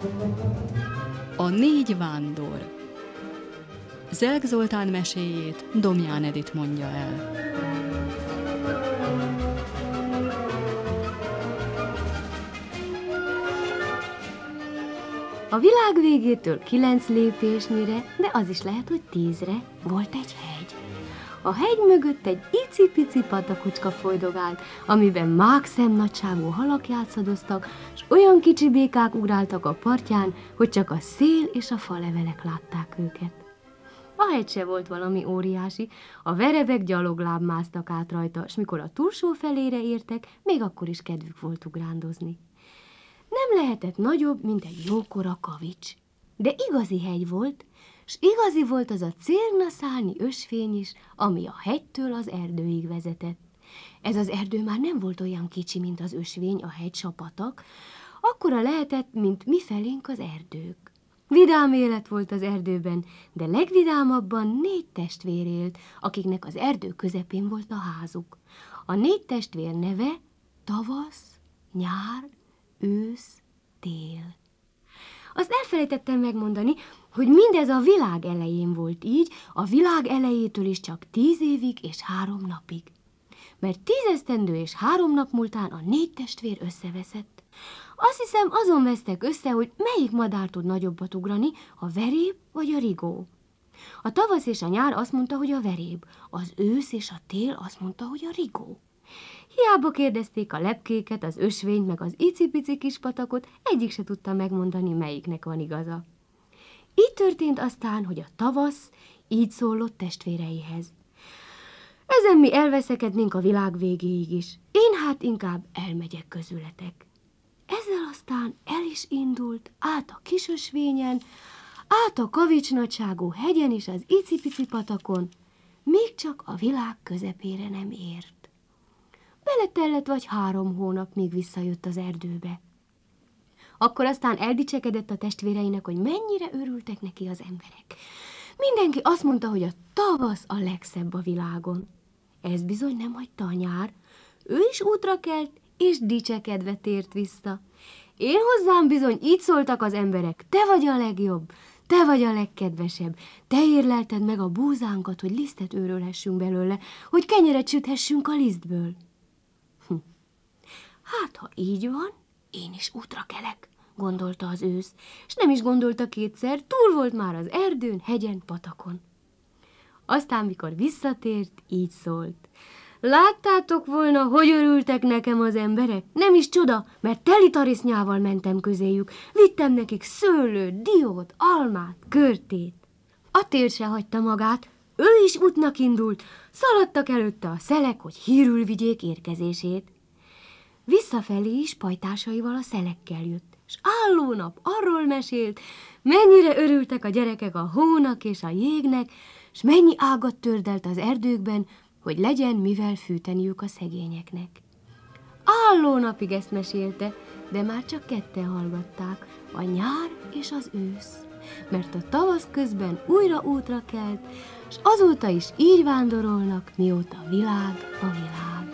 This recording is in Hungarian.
A négy vándor. Zelk Zoltán meséjét Domján Edit mondja el. A világ végétől 9 lépésnyire, de az is lehet, hogy 10-re volt egy hegy. A hegy mögött egy icipici patakocska folydogált, amiben mákszemnagyságú halak játszadoztak, s olyan kicsi békák ugráltak a partján, hogy csak a szél és a falevelek látták őket. A hegy se volt valami óriási, a verebek gyalogláb másztak át rajta, s mikor a túlsó felére értek, még akkor is kedvük volt ugrándozni. Nem lehetett nagyobb, mint egy jókora kavics. De igazi hegy volt, s igazi volt az a cérnaszálnyi ösvény is, ami a hegytől az erdőig vezetett. Ez az erdő már nem volt olyan kicsi, mint az ösvény, a hegy s a patak, akkora lehetett, mint mifelénk az erdők. Vidám élet volt az erdőben, de legvidámabban 4 testvér élt, akiknek az erdő közepén volt a házuk. A 4 testvér neve tavasz, nyár, ősz, tél. Azt elfelejtettem megmondani, hogy mindez a világ elején volt így, a világ elejétől is csak 10 évig és 3 napig. Mert 10 esztendő és 3 nap múltán a 4 testvér összeveszett. Azt hiszem, azon vesztek össze, hogy melyik madár tud nagyobbat ugrani, a veréb vagy a rigó. A tavasz és a nyár azt mondta, hogy a veréb, az ősz és a tél azt mondta, hogy a rigó. Hiába kérdezték a lepkéket, az ösvényt, meg az icipici kis patakot, egyik se tudta megmondani, melyiknek van igaza. Így történt aztán, hogy a tavasz így szólott testvéreihez. Ezen mi elveszekednénk a világ végéig is. Én hát inkább elmegyek közületek. Ezzel aztán el is indult, át a kis ösvényen, át a kavicsnagyságú hegyen és az icipici patakon, még csak a világ közepére nem ért. Beletellett vagy 3 hónap, míg visszajött az erdőbe. Akkor aztán eldicsekedett a testvéreinek, hogy mennyire örültek neki az emberek. Mindenki azt mondta, hogy a tavasz a legszebb a világon. Ez bizony nem hagyta a nyár. Ő is útra kelt, és dicsekedve tért vissza. Én hozzám bizony így szóltak az emberek, te vagy a legjobb, te vagy a legkedvesebb, te érlelted meg a búzánkat, hogy lisztet őrölhessünk belőle, hogy kenyeret süthessünk a lisztből. Hát, ha így van, én is útra kelek, gondolta az ősz, és nem is gondolta kétszer, túl volt már az erdőn, hegyen, patakon. Aztán, mikor visszatért, így szólt. Láttátok volna, hogy örültek nekem az emberek? Nem is csoda, mert teli tarisznyával mentem közéjük. Vittem nekik szőlőt, diót, almát, körtét. A tél se hagyta magát, ő is útnak indult, szaladtak előtte a szelek, hogy hírül vigyék érkezését. Visszafelé is pajtásaival a szelekkel jött, s álló nap arról mesélt, mennyire örültek a gyerekek a hónak és a jégnek, s mennyi ágat tördelt az erdőkben, hogy legyen mivel fűteniük a szegényeknek. Álló napig ezt mesélte, de már csak ketten hallgatták, a nyár és az ősz, mert a tavasz közben újra útra kelt, s azóta is így vándorolnak, mióta világ a világ.